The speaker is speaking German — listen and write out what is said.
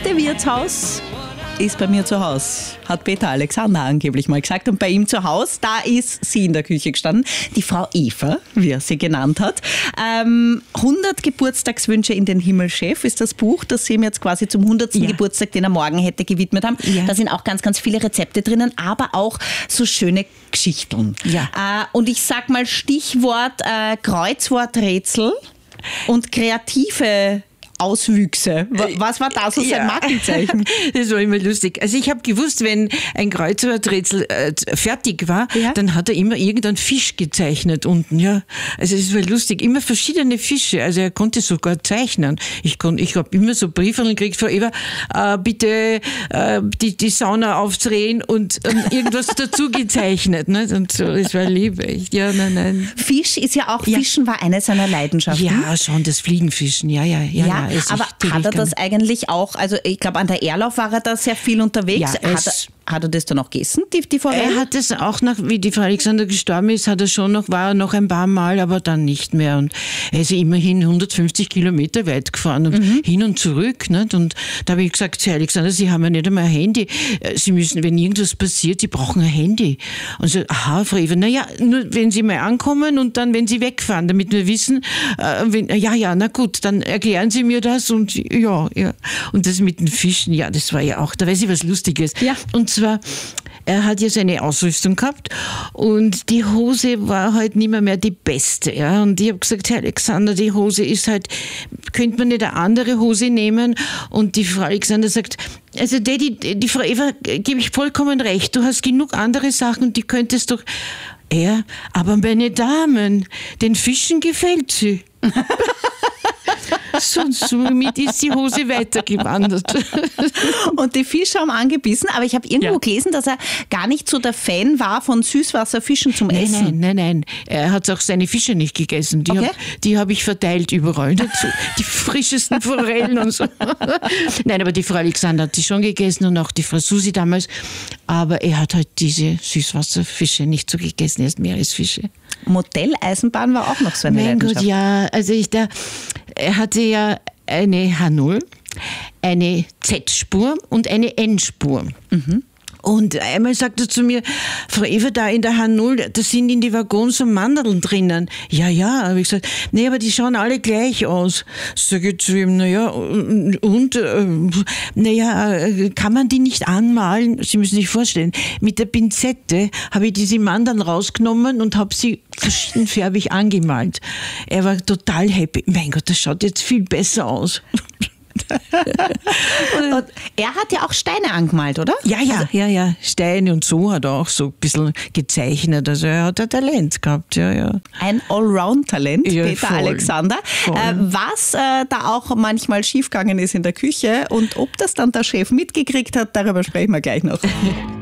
beste Wirtshaus ist bei mir zu Hause, hat Peter Alexander angeblich mal gesagt. Und bei ihm zu Hause, da ist sie in der Küche gestanden, die Frau Eva, wie er sie genannt hat. 100 Geburtstagswünsche in den Himmel, Chef, ist das Buch, das sie ihm jetzt quasi zum 100. Geburtstag, den er morgen hätte, gewidmet haben. Ja. Da sind auch ganz, ganz viele Rezepte drinnen, aber auch so schöne Geschichten. Ja. Und ich sag mal Stichwort Kreuzworträtsel und kreative Auswüchse. Was war da so sein Markenzeichen? Das war immer lustig. Also ich habe gewusst, wenn ein Kreuzworträtsel fertig war, dann hat er immer irgendeinen Fisch gezeichnet unten. Ja. Also es war lustig. Immer verschiedene Fische. Also er konnte sogar zeichnen. Ich habe immer so Briefe gekriegt, Frau Eva, bitte die Sauna aufdrehen und irgendwas dazu gezeichnet. Ne? Und so, es war lieb. Ja, nein. Fisch ist ja auch, Fischen war eine seiner Leidenschaften. Ja, schon, das Fliegenfischen. Ja. Aber hat er das eigentlich auch, also ich glaube an der Erlauf war er da sehr viel unterwegs. Ja, hat er das dann auch gegessen, die Forelle? Er hat es auch wie die Frau Alexander gestorben ist, war er noch ein paar Mal, aber dann nicht mehr. Und er ist immerhin 150 Kilometer weit gefahren und hin und zurück. Nicht? Und da habe ich gesagt, Herr Alexander, Sie haben ja nicht einmal ein Handy. Sie müssen, wenn irgendwas passiert, Sie brauchen ein Handy. Und so, aha, Frau Eva, naja, nur wenn Sie mal ankommen und dann, wenn Sie wegfahren, damit wir wissen, na gut, dann erklären Sie mir das und ja. Und das mit den Fischen, ja, das war ja auch, da weiß ich was Lustiges. Ja. Und zwar, er hat ja seine Ausrüstung gehabt und die Hose war halt nicht mehr die beste. Ja? Und ich habe gesagt, Herr Alexander, die Hose ist halt, könnte man nicht eine andere Hose nehmen? Und die Frau Alexander sagt, also die Frau Eva, gebe ich vollkommen recht, du hast genug andere Sachen und die könntest doch... aber meine Damen, den Fischen gefällt sie. Somit ist die Hose weitergewandert. Und die Fische haben angebissen, aber ich habe irgendwo gelesen, dass er gar nicht so der Fan war von Süßwasserfischen zum Essen. Nein. Er hat auch seine Fische nicht gegessen. Die habe ich verteilt überall. Die frischesten Forellen und so. Nein, aber die Frau Alexander hat die schon gegessen und auch die Frau Susi damals. Aber er hat halt diese Süßwasserfische nicht so gegessen, erst Meeresfische. Modelleisenbahn war auch noch so eine Leidenschaft. Gott, ja. Also er hatte ja eine H0, eine Z-Spur und eine N-Spur. Und einmal sagte er zu mir, Frau Eva, da in der H0, da sind in die Waggons so Mandeln drinnen. Ja, habe ich gesagt, nee, aber die schauen alle gleich aus. Sag ich zu ihm, kann man die nicht anmalen? Sie müssen sich vorstellen, mit der Pinzette habe ich diese Mandeln rausgenommen und habe sie verschiedenfärbig angemalt. Er war total happy. Mein Gott, das schaut jetzt viel besser aus. Und er hat ja auch Steine angemalt, oder? Ja. Steine und so hat er auch so ein bisschen gezeichnet. Also er hat ein Talent gehabt, ja. Ein Allround-Talent, ja, Peter voll. Alexander. Was da auch manchmal schiefgegangen ist in der Küche und ob das dann der Chef mitgekriegt hat, darüber sprechen wir gleich noch.